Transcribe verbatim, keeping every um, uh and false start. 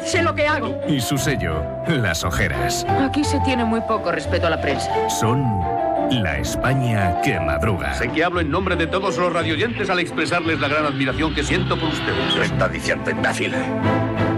Sé lo que hago. Y su sello, las ojeras. Aquí se tiene muy poco respeto a la prensa. Son la España que madruga. Sé que hablo en nombre de todos los radioyentes al expresarles la gran admiración que siento por ustedes. Lo está diciendo, imbécil.